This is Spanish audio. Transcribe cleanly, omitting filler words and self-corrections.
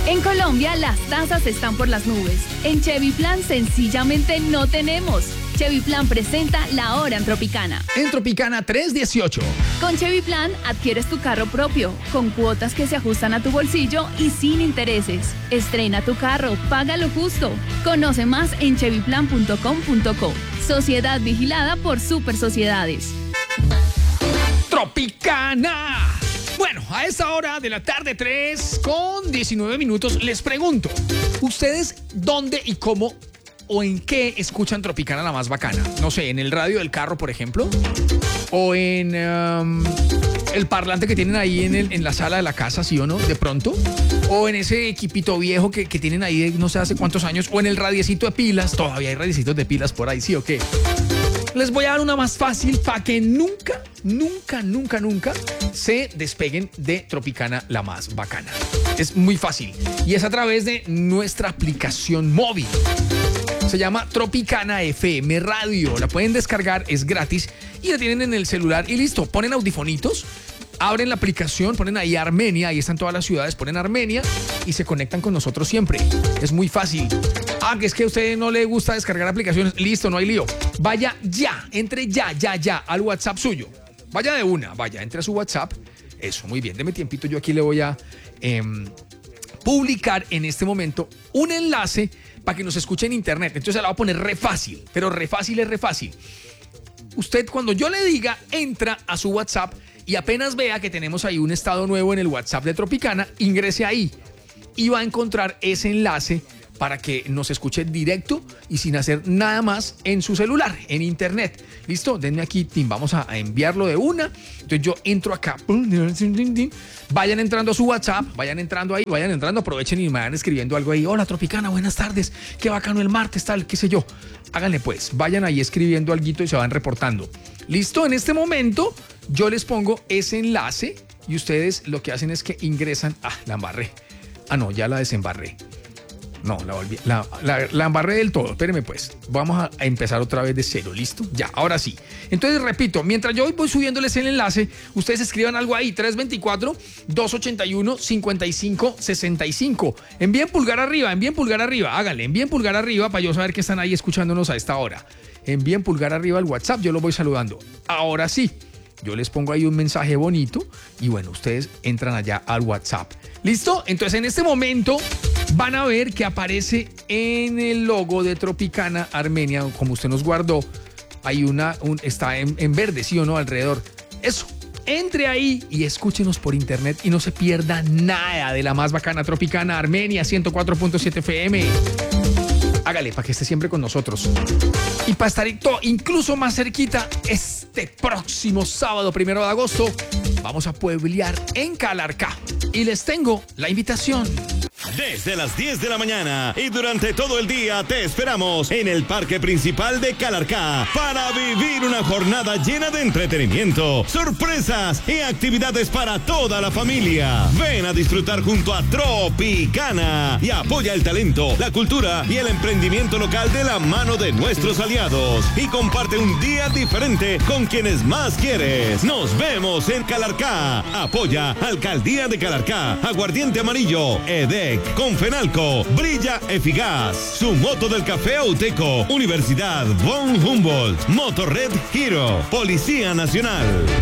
En Colombia las tasas están por las nubes. En Chevy Plan sencillamente no tenemos. Chevy Plan presenta La Hora en Tropicana. En Tropicana 318. Con Chevy Plan adquieres tu carro propio, con cuotas que se ajustan a tu bolsillo y sin intereses. Estrena tu carro, paga lo justo. Conoce más en chevyplan.com.co. Sociedad vigilada por Super Sociedades. Tropicana. Bueno, a esta hora de la tarde 3:19 les pregunto, ¿ustedes dónde y cómo o en qué escuchan Tropicana la más bacana? No sé, en el radio del carro, por ejemplo, o en el parlante que tienen ahí en la sala de la casa, ¿sí o no? De pronto, o en ese equipito viejo que tienen ahí de no sé hace cuántos años, o en el radiecito de pilas. Todavía hay radiecitos de pilas por ahí, ¿sí o qué? Les voy a dar una más fácil para que nunca se despeguen de Tropicana la más bacana. Es muy fácil y es a través de nuestra aplicación móvil. Se llama Tropicana FM Radio. La pueden descargar, es gratis y la tienen en el celular y listo. Ponen audifonitos, abren la aplicación, ponen ahí Armenia, ahí están todas las ciudades, ponen Armenia y se conectan con nosotros siempre. Es muy fácil. Que es que a usted no le gusta descargar aplicaciones, listo, no hay lío. Vaya ya, entre ya al WhatsApp suyo. Vaya de una, entre a su WhatsApp. Eso, muy bien, deme tiempito, yo aquí le voy a publicar en este momento un enlace para que nos escuche en internet. Entonces se la voy a poner re fácil, pero re fácil es re fácil. Usted cuando yo le diga, entra a su WhatsApp y apenas vea que tenemos ahí un estado nuevo en el WhatsApp de Tropicana, ingrese ahí y va a encontrar ese enlace para que nos escuche directo y sin hacer nada más en su celular, en internet. ¿Listo? Denme aquí, Tim, vamos a enviarlo de una. Entonces yo entro acá. Vayan entrando a su WhatsApp, vayan entrando, aprovechen y me van escribiendo algo ahí. Hola, Tropicana, buenas tardes. Qué bacano el martes, tal, qué sé yo. Háganle pues, vayan ahí escribiendo alguito y se van reportando. ¿Listo? En este momento yo les pongo ese enlace y ustedes lo que hacen es que ingresan. La embarré. No, ya la desembarré. No, la embarré del todo. Espérenme pues. Vamos a empezar otra vez de cero. ¿Listo? Ya, ahora sí. Entonces, repito, mientras yo voy subiéndoles el enlace, ustedes escriban algo ahí. 324-281-5565. Envíen pulgar arriba. Háganle, envíen pulgar arriba para yo saber que están ahí escuchándonos a esta hora. Envíen pulgar arriba al WhatsApp, yo los voy saludando. Ahora sí. Yo les pongo ahí un mensaje bonito y bueno, ustedes entran allá al WhatsApp. ¿Listo? Entonces en este momento van a ver que aparece en el logo de Tropicana Armenia, como usted nos guardó, hay está en verde, ¿sí o no? Alrededor. Eso. Entre ahí y escúchenos por internet y no se pierda nada de la más bacana Tropicana Armenia 104.7 FM. Hágale para que esté siempre con nosotros. Y para estar incluso más cerquita, este próximo sábado 1 de agosto, vamos a pueblear en Calarcá. Y les tengo la invitación. Desde las 10 de la mañana y durante todo el día te esperamos en el parque principal de Calarcá para vivir una jornada llena de entretenimiento, sorpresas y actividades para toda la familia. Ven a disfrutar junto a Tropicana y apoya el talento, la cultura y el emprendimiento local de la mano de nuestros aliados y comparte un día diferente con quienes más quieres. Nos vemos en Calarcá. Apoya Alcaldía de Calarcá, Aguardiente Amarillo, EDEC, Confenalco, Brilla Eficaz, Su Moto del Café Auteco, Universidad von Humboldt, Motorred Hero, Policía Nacional.